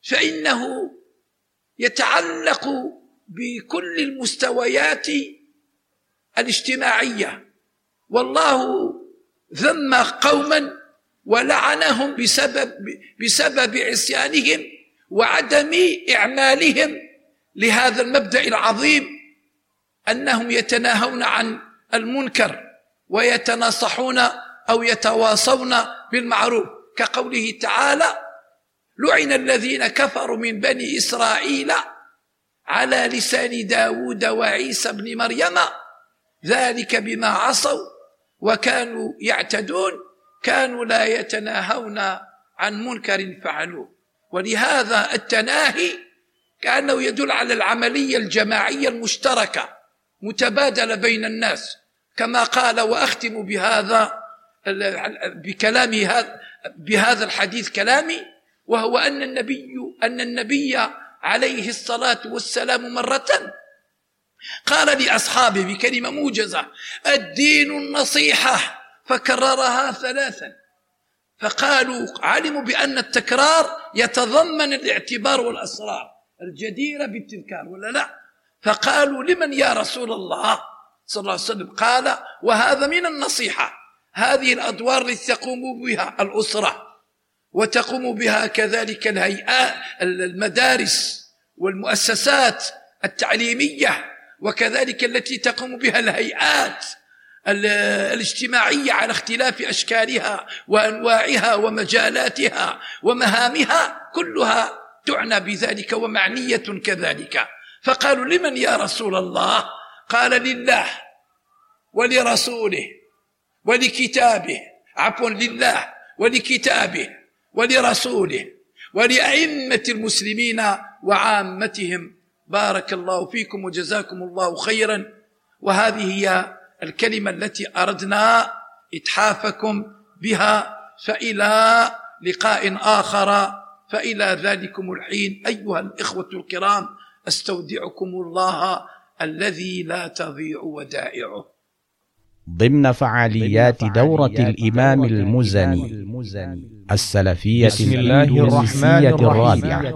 فإنه يتعلق بكل المستويات الاجتماعية، والله ذم قوما ولعنهم بسبب عصيانهم وعدم إعمالهم لهذا المبدأ العظيم، أنهم يتناهون عن المنكر ويتناصحون أو يتواصون بالمعروف، كقوله تعالى: لعن الذين كفروا من بني إسرائيل على لسان داود وعيسى بن مريم ذلك بما عصوا وكانوا يعتدون كانوا لا يتناهون عن منكر فعلوه. ولهذا التناهي كأنه يدل على العملية الجماعية المشتركة متبادلة بين الناس، كما قال، وأختم بهذا الحديث كلامي، وهو أن النبي عليه الصلاة والسلام مرة قال لأصحابه بكلمة موجزة: الدين النصيحة، فكررها 3، فقالوا علموا بأن التكرار يتضمن الاعتبار والأسرار الجديرة بالتذكار ولا لا؟ فقالوا: لمن يا رسول الله صلى الله عليه وسلم؟ قال: وهذا من النصيحة، هذه الأدوار التي تقوم بها الأسرة وتقوم بها كذلك الهيئات، المدارس والمؤسسات التعليمية، وكذلك التي تقوم بها الهيئات الاجتماعية على اختلاف أشكالها وأنواعها ومجالاتها ومهامها، كلها تعنى بذلك ومعنية كذلك. فقالوا: لمن يا رسول الله؟ قال: لله ولرسوله ولكتابه، لله ولكتابه ولرسوله ولأئمة المسلمين وعامتهم. بارك الله فيكم وجزاكم الله خيرا. وهذه هي الكلمة التي أردنا إتحافكم بها، فإلى لقاء آخر، فإلى ذلكم الحين أيها الإخوة الكرام أستودعكم الله الذي لا تضيع ودائعه. ضمن فعاليات دورة الإمام المزني السلفية الإندونيسية الرابعة،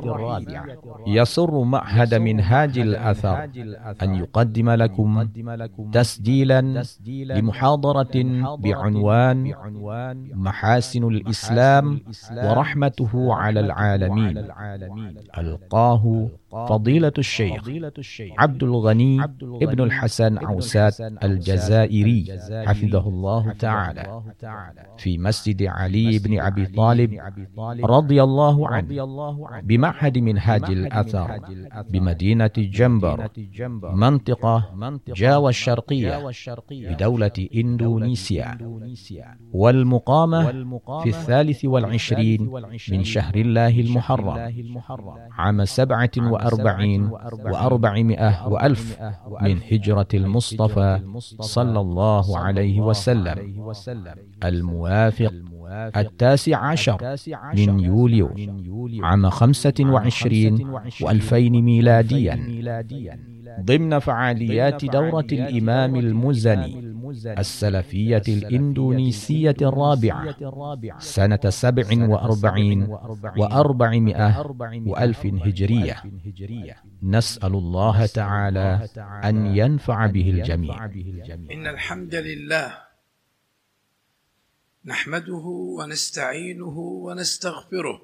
يسر معهد منهاج الأثر أن يقدم لكم تسجيلا لمحاضرة بعنوان محاسن الإسلام ورحمته على العالمين، ألقاه فضيلة الشيخ عبد الغني ابن الحسن عوسات الجزائري حفظه الله تعالى في مسجد علي بن أبي طالب رضي الله عنه بمعهد منهاج الأثر بمدينة جمبر منطقة جاوا الشرقية بدولة إندونيسيا، والمقامة في 23 من شهر الله المحرم عام 47 و400 وألف من هجرة المصطفى صلى الله عليه وسلم، الموافق 19 من يوليو عام 25 و2000 ميلاديا، ضمن فعاليات دورة الإمام المزني السلفية الإندونيسية الرابعة سنة 47 و400 وألف هجرية. نسأل الله تعالى أن ينفع به الجميع. إن الحمد لله نحمده ونستعينه ونستغفره،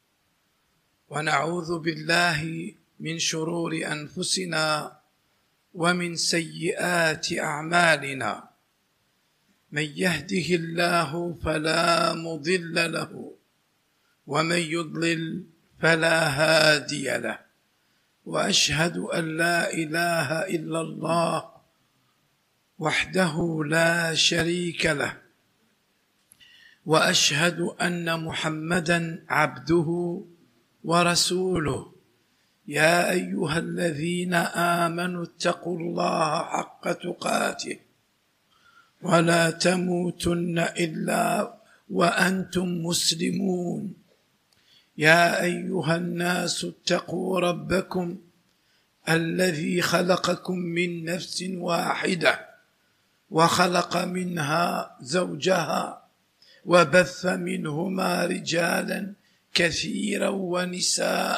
ونعوذ بالله من شرور أنفسنا ومن سيئات أعمالنا. من يهده الله فلا مضل له، ومن يضلل فلا هادي له، وأشهد أن لا إله إلا الله وحده لا شريك له، وأشهد أن محمدًا عبده ورسوله. يا أيها الذين آمنوا اتقوا الله حق تقاته ولا تموتن إلا وأنتم مسلمون. يا أيها الناس اتقوا ربكم الذي خلقكم من نفس واحدة وخلق منها زوجها وبث منهما رجالا كثيرا ونساء